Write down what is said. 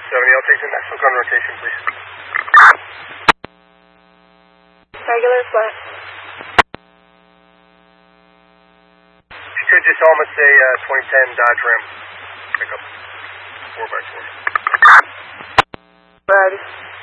70, I'll take the National Gun rotation, please. Regular flat. You could just almost say 2010 Dodge Ram pickup. 4x4. Ready.